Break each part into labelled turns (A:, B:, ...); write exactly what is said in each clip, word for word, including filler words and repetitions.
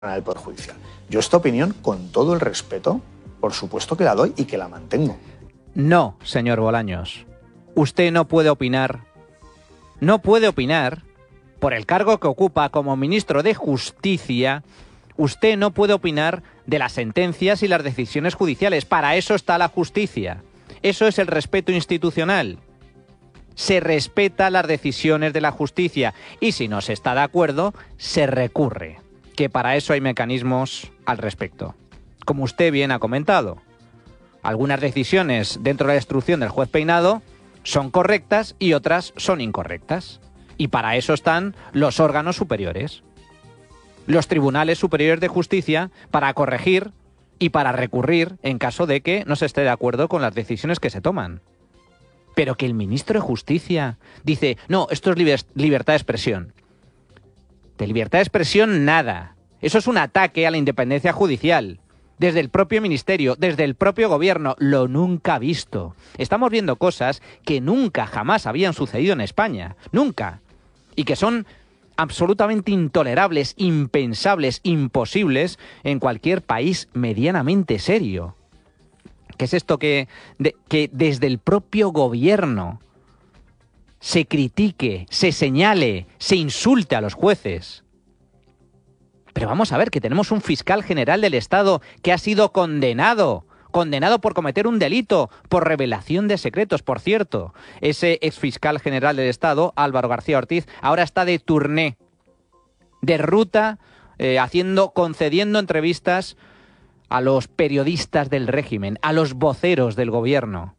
A: del Poder Judicial. Yo esta opinión, con todo el respeto, por supuesto que la doy y que la mantengo.
B: No, señor Bolaños. Usted no puede opinar. No puede opinar, por el cargo que ocupa como ministro de Justicia, usted no puede opinar de las sentencias y las decisiones judiciales. Para eso está la justicia. Eso es el respeto institucional. Se respeta las decisiones de la justicia y si no se está de acuerdo, se recurre. Que para eso hay mecanismos al respecto. Como usted bien ha comentado, algunas decisiones dentro de la instrucción del juez Peinado son correctas y otras son incorrectas. Y para eso están los órganos superiores. Los tribunales superiores de justicia para corregir y para recurrir en caso de que no se esté de acuerdo con las decisiones que se toman. Pero que el ministro de Justicia dice, no, esto es liber- libertad de expresión. De libertad de expresión, nada. Eso es un ataque a la independencia judicial. Desde el propio ministerio, desde el propio gobierno, lo nunca visto. Estamos viendo cosas que nunca, jamás habían sucedido en España. Nunca. Y que son absolutamente intolerables, impensables, imposibles en cualquier país medianamente serio. ¿Qué es esto que, de, que desde el propio gobierno se critique, se señale, se insulte a los jueces? Pero vamos a ver que tenemos un fiscal general del Estado que ha sido condenado, condenado por cometer un delito, por revelación de secretos, por cierto. Ese exfiscal general del Estado, Álvaro García Ortiz, ahora está de turné, de ruta, eh, haciendo, concediendo entrevistas a los periodistas del régimen, a los voceros del gobierno,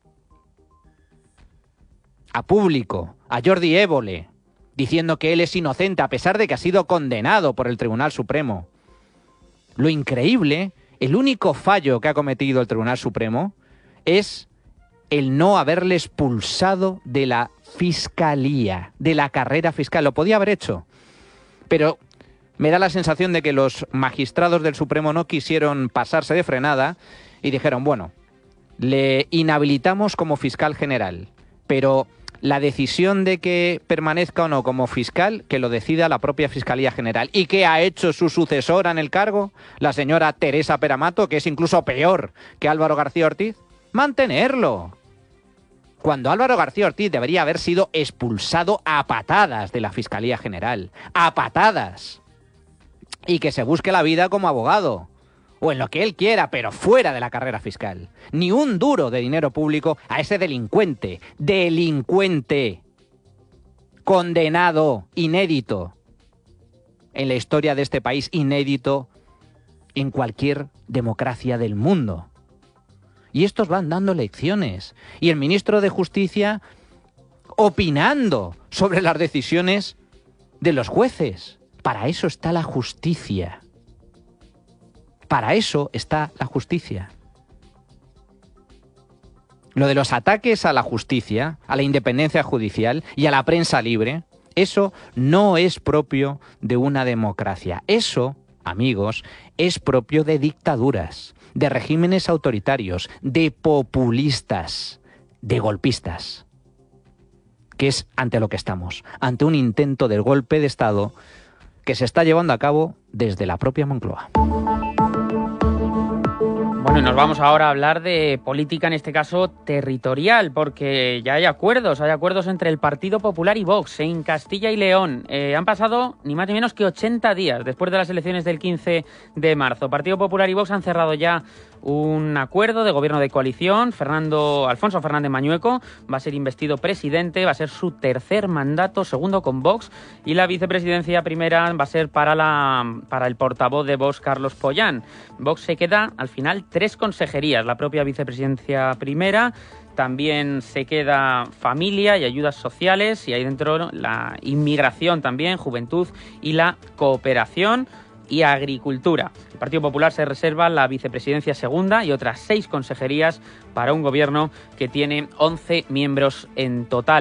B: a Público, a Jordi Évole, diciendo que él es inocente a pesar de que ha sido condenado por el Tribunal Supremo. Lo increíble, el único fallo que ha cometido el Tribunal Supremo es el no haberle expulsado de la fiscalía, de la carrera fiscal. Lo podía haber hecho, pero me da la sensación de que los magistrados del Supremo no quisieron pasarse de frenada y dijeron, bueno, le inhabilitamos como fiscal general, pero la decisión de que permanezca o no como fiscal, que lo decida la propia Fiscalía General. ¿Y qué ha hecho su sucesora en el cargo? La señora Teresa Peramato, que es incluso peor que Álvaro García Ortiz. ¡Mantenerlo! Cuando Álvaro García Ortiz debería haber sido expulsado a patadas de la Fiscalía General. ¡A patadas! Y que se busque la vida como abogado. O en lo que él quiera, pero fuera de la carrera fiscal. Ni un duro de dinero público a ese delincuente. Delincuente. Condenado. Inédito. En la historia de este país, inédito en cualquier democracia del mundo. Y estos van dando lecciones. Y el ministro de Justicia opinando sobre las decisiones de los jueces. Para eso está la justicia. Para eso está la justicia. Lo de los ataques a la justicia, a la independencia judicial y a la prensa libre, eso no es propio de una democracia. Eso, amigos, es propio de dictaduras, de regímenes autoritarios, de populistas, de golpistas. Que es ante lo que estamos, ante un intento del golpe de Estado que se está llevando a cabo desde la propia Moncloa.
C: Bueno, y nos vamos ahora a hablar de política, en este caso territorial, porque ya hay acuerdos, hay acuerdos entre el Partido Popular y Vox en Castilla y León. Eh, han pasado ni más ni menos que ochenta días después de las elecciones del quince de marzo. Partido Popular y Vox han cerrado ya un acuerdo de gobierno de coalición. Fernando Alfonso Fernández Mañueco va a ser investido presidente, va a ser su tercer mandato, segundo con Vox, y la vicepresidencia primera va a ser para, la, para el portavoz de Vox, Carlos Pollán. Vox se queda al final tres consejerías, la propia vicepresidencia primera, también se queda familia y ayudas sociales, y ahí dentro la inmigración también, juventud y la cooperación y agricultura. El Partido Popular se reserva la vicepresidencia segunda y otras seis consejerías para un gobierno que tiene once miembros en total.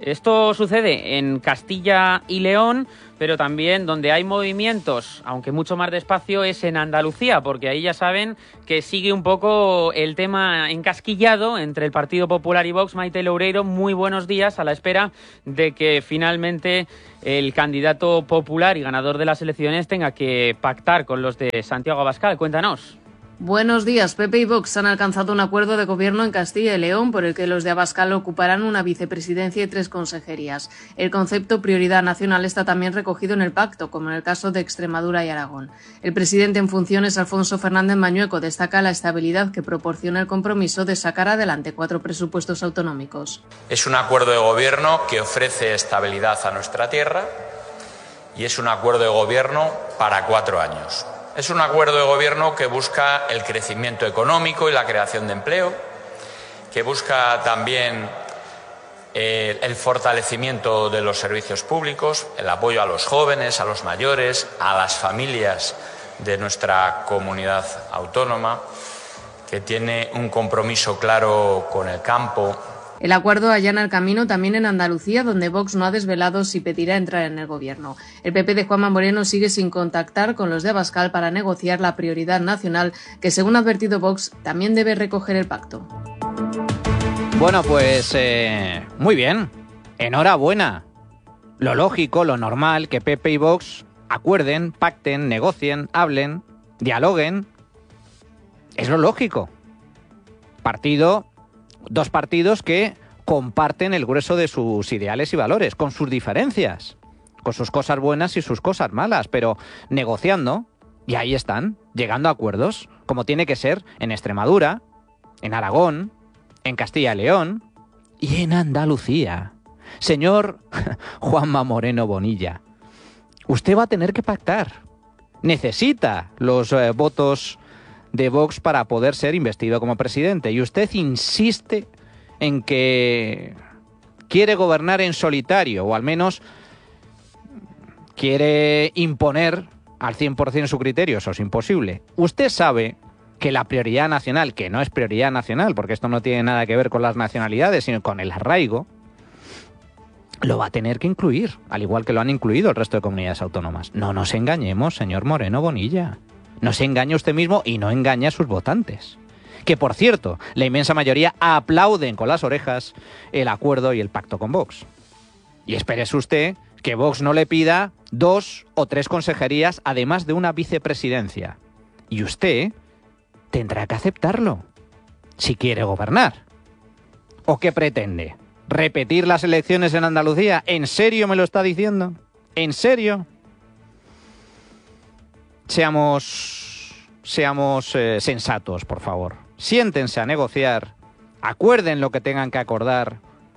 C: Esto sucede en Castilla y León, pero también donde hay movimientos, aunque mucho más despacio, es en Andalucía, porque ahí ya saben que sigue un poco el tema encasquillado entre el Partido Popular y Vox. Maite Loureiro, muy buenos días, a la espera de que finalmente el candidato popular y ganador de las elecciones tenga que pactar con los de Santiago Abascal. Cuéntanos.
D: Buenos días. P P y Vox han alcanzado un acuerdo de gobierno en Castilla y León por el que los de Abascal ocuparán una vicepresidencia y tres consejerías. El concepto prioridad nacional está también recogido en el pacto, como en el caso de Extremadura y Aragón. El presidente en funciones, Alfonso Fernández Mañueco, destaca la estabilidad que proporciona el compromiso de sacar adelante cuatro presupuestos autonómicos.
E: Es un acuerdo de gobierno que ofrece estabilidad a nuestra tierra y es un acuerdo de gobierno para cuatro años. Es un acuerdo de gobierno que busca el crecimiento económico y la creación de empleo, que busca también eh, el fortalecimiento de los servicios públicos, el apoyo a los jóvenes, a los mayores, a las familias de nuestra comunidad autónoma, que tiene un compromiso claro con el campo.
D: El acuerdo allana el camino también en Andalucía, donde Vox no ha desvelado si pedirá entrar en el gobierno. El P P de Juanma Moreno sigue sin contactar con los de Abascal para negociar la prioridad nacional, que según ha advertido Vox, también debe recoger el pacto.
B: Bueno, pues eh, muy bien. Enhorabuena. Lo lógico, lo normal, que P P y Vox acuerden, pacten, negocien, hablen, dialoguen. Es lo lógico. Partido... Dos partidos que comparten el grueso de sus ideales y valores, con sus diferencias, con sus cosas buenas y sus cosas malas, pero negociando, y ahí están, llegando a acuerdos, como tiene que ser en Extremadura, en Aragón, en Castilla y León y en Andalucía. Señor Juanma Moreno Bonilla, usted va a tener que pactar. Necesita los eh, votos de Vox para poder ser investido como presidente. Y usted insiste en que quiere gobernar en solitario, o al menos quiere imponer al cien por ciento su criterio. Eso es imposible. Usted sabe que la prioridad nacional, que no es prioridad nacional, porque esto no tiene nada que ver con las nacionalidades, sino con el arraigo, lo va a tener que incluir, al igual que lo han incluido el resto de comunidades autónomas. No nos engañemos, señor Moreno Bonilla. No se engaña usted mismo y no engaña a sus votantes. Que, por cierto, la inmensa mayoría aplauden con las orejas el acuerdo y el pacto con Vox. Y espérese usted que Vox no le pida dos o tres consejerías, además de una vicepresidencia. Y usted tendrá que aceptarlo, si quiere gobernar. ¿O qué pretende? ¿Repetir las elecciones en Andalucía? ¿En serio me lo está diciendo? ¿En serio? Seamos, seamos eh, sensatos, por favor. Siéntense a negociar, acuerden lo que tengan que acordar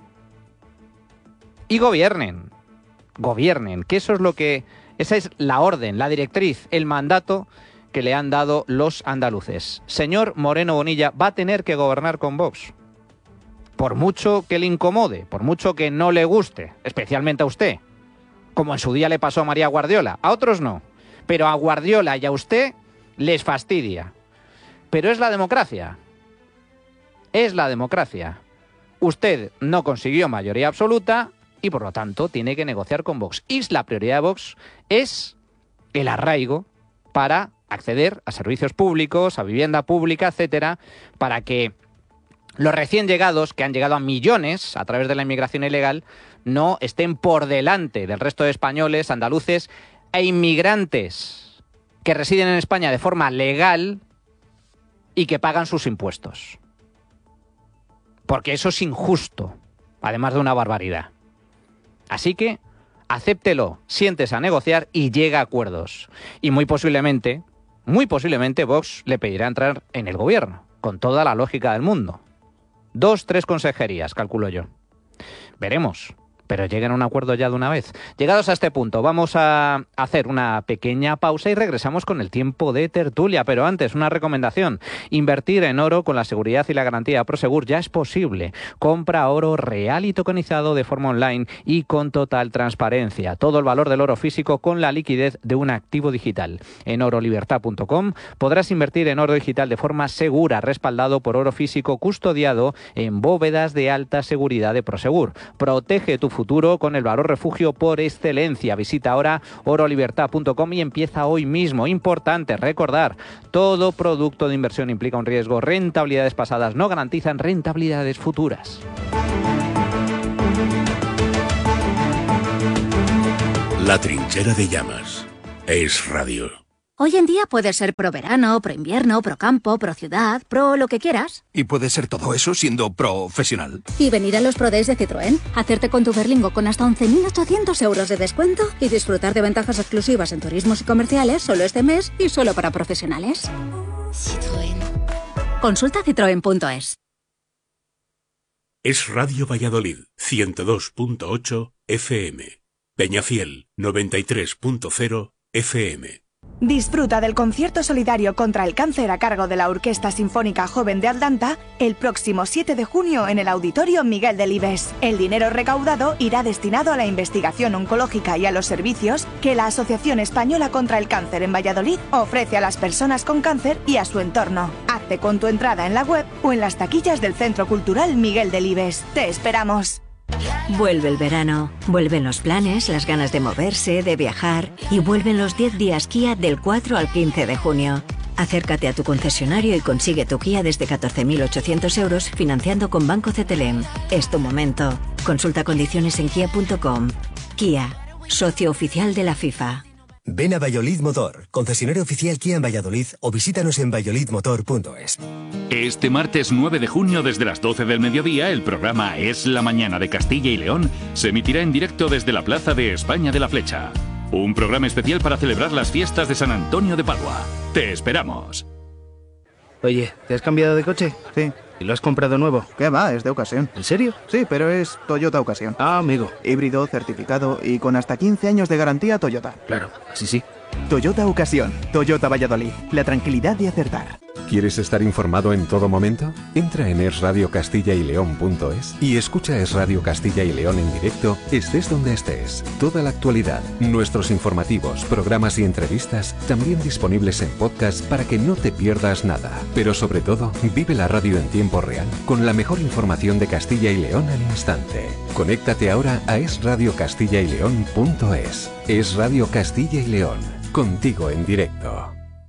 B: y gobiernen. Gobiernen, que eso es lo que... Esa es la orden, la directriz, el mandato que le han dado los andaluces. Señor Moreno Bonilla, va a tener que gobernar con Vox. Por mucho que le incomode, por mucho que no le guste, especialmente a usted. Como en su día le pasó a María Guardiola, a otros no. Pero a Guardiola y a usted les fastidia. Pero es la democracia. Es la democracia. Usted no consiguió mayoría absoluta y por lo tanto tiene que negociar con Vox. Y la prioridad de Vox es el arraigo para acceder a servicios públicos, a vivienda pública, etcétera, para que los recién llegados, que han llegado a millones a través de la inmigración ilegal, no estén por delante del resto de españoles, andaluces e inmigrantes que residen en España de forma legal y que pagan sus impuestos. Porque eso es injusto, además de una barbaridad. Así que acéptelo, siéntese a negociar y llega a acuerdos. Y muy posiblemente, muy posiblemente Vox le pedirá entrar en el gobierno, con toda la lógica del mundo. Dos, tres consejerías, calculo yo. Veremos. Pero lleguen a un acuerdo ya de una vez. Llegados a este punto, vamos a hacer una pequeña pausa y regresamos con el tiempo de tertulia. Pero antes, una recomendación. Invertir en oro con la seguridad y la garantía Prosegur ya es posible. Compra oro real y tokenizado de forma online y con total transparencia. Todo el valor del oro físico con la liquidez de un activo digital. En oro libertad punto com podrás invertir en oro digital de forma segura, respaldado por oro físico custodiado en bóvedas de alta seguridad de Prosegur. Protege tu futuro con el valor refugio por excelencia. Visita ahora oro libertad punto com y empieza hoy mismo. Importante recordar, todo producto de inversión implica un riesgo. Rentabilidades pasadas no garantizan rentabilidades futuras.
F: La trinchera de llamas. Es radio.
G: Hoy en día puedes ser pro verano, pro invierno, pro campo, pro ciudad, pro lo que quieras.
H: Y puedes ser todo eso siendo profesional.
G: Y venir a los Pro Days de Citroën, hacerte con tu Berlingo con hasta once mil ochocientos euros de descuento y disfrutar de ventajas exclusivas en turismos y comerciales solo este mes y solo para profesionales. Citroën. Consulta citroen punto es.
F: Es Radio Valladolid, ciento dos punto ocho F M. Peñafiel, noventa y tres punto cero F M.
I: Disfruta del concierto solidario contra el cáncer a cargo de la Orquesta Sinfónica Joven de Atlanta el próximo siete de junio en el Auditorio Miguel Delibes. El dinero recaudado irá destinado a la investigación oncológica y a los servicios que la Asociación Española contra el Cáncer en Valladolid ofrece a las personas con cáncer y a su entorno. Hazte con tu entrada en la web o en las taquillas del Centro Cultural Miguel Delibes. ¡Te esperamos!
J: Vuelve el verano, vuelven los planes, las ganas de moverse, de viajar y vuelven los diez días Kia del cuatro al quince de junio. Acércate a tu concesionario y consigue tu Kia desde catorce mil ochocientos euros financiando con Banco C T L M. Es tu momento. Consulta condiciones en kia punto com. Kia, socio oficial de la FIFA.
K: Ven a Valladolid Motor, concesionario oficial Kia en Valladolid o visítanos en valladolid motor punto es.
L: Este martes nueve de junio desde las doce del mediodía el programa Es la Mañana de Castilla y León se emitirá en directo desde la Plaza de España de la Flecha. Un programa especial para celebrar las fiestas de San Antonio de Padua. ¡Te esperamos!
M: Oye, ¿te has cambiado de coche?
N: Sí.
M: ¿Y lo has comprado nuevo?
N: ¿Qué va? Es de ocasión.
M: ¿En serio?
N: Sí, pero es Toyota Ocasión.
M: Ah, amigo.
N: Híbrido, certificado y con hasta quince años de garantía Toyota.
M: Claro, sí, sí.
N: Toyota Ocasión. Toyota Valladolid. La tranquilidad de acertar.
O: ¿Quieres estar informado en todo momento? Entra en es radio castilla y león punto es y escucha Es Radio Castilla y León en directo, estés donde estés. Toda la actualidad, nuestros informativos, programas y entrevistas, también disponibles en podcast para que no te pierdas nada. Pero sobre todo, vive la radio en tiempo real, con la mejor información de Castilla y León al instante. Conéctate ahora a es radio castilla y león punto es. Es Radio Castilla y León, contigo en directo.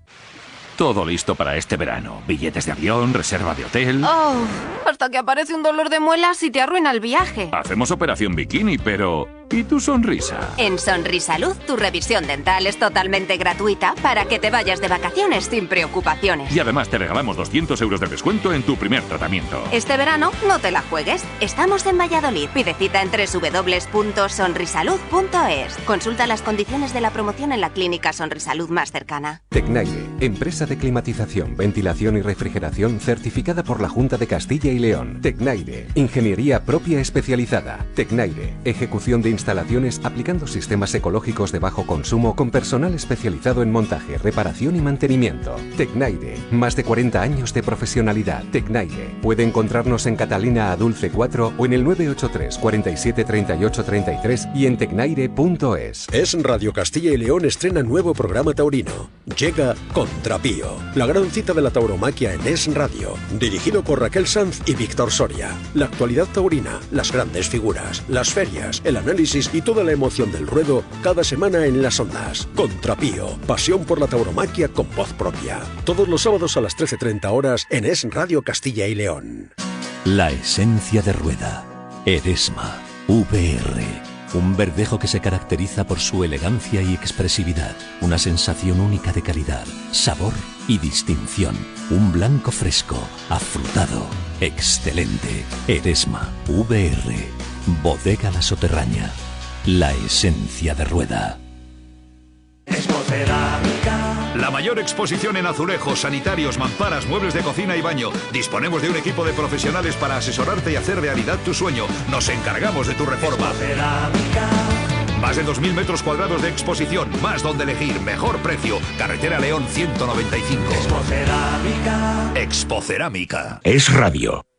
L: Todo listo para este verano. Billetes de avión, reserva de hotel...
P: Oh, hasta que aparece un dolor de muelas y te arruina el viaje.
L: Hacemos operación bikini, pero... ¿y tu sonrisa?
Q: En Sonrisalud, tu revisión dental es totalmente gratuita para que te vayas de vacaciones sin preocupaciones.
L: Y además te regalamos doscientos euros de descuento en tu primer tratamiento.
Q: Este verano no te la juegues. Estamos en Valladolid. Pide cita en doble u doble u doble u punto sonrisalud punto es. Consulta las condiciones de la promoción en la clínica Sonrisalud más cercana.
O: Tecnaire, empresa de climatización, ventilación y refrigeración certificada por la Junta de Castilla y León. Tecnaire, ingeniería propia especializada. Tecnaire, ejecución de instalaciones aplicando sistemas ecológicos de bajo consumo con personal especializado en montaje, reparación y mantenimiento. Tecnaire, más de cuarenta años de profesionalidad. Tecnaire, puede encontrarnos en Catalina Adulce cuatro o en el nueve ocho tres, cuarenta y siete, treinta y ocho, treinta y tres y en tecnaire punto es.
F: Es Radio Castilla y León estrena nuevo programa taurino. Llega Contrapío, la gran cita de la tauromaquia en Es Radio, dirigido por Raquel Sanz y Víctor Soria. La actualidad taurina, las grandes figuras, las ferias, el análisis y toda la emoción del ruedo cada semana en las ondas. Contrapío, pasión por la tauromaquia con voz propia. Todos los sábados a las trece treinta horas en Es Radio Castilla y León.
R: La esencia de rueda. Eresma V R. Un verdejo que se caracteriza por su elegancia y expresividad. Una sensación única de calidad, sabor y distinción. Un blanco fresco, afrutado, excelente. Eresma V R. Bodega La Soterraña. La esencia de rueda.
S: Expocerámica. La mayor exposición en azulejos, sanitarios, mamparas, muebles de cocina y baño. Disponemos de un equipo de profesionales para asesorarte y hacer realidad tu sueño. Nos encargamos de tu reforma. Expocerámica. Más de dos mil metros cuadrados de exposición, más donde elegir, mejor precio. Carretera León ciento noventa y cinco. Expocerámica. Expocerámica.
F: Es Radio.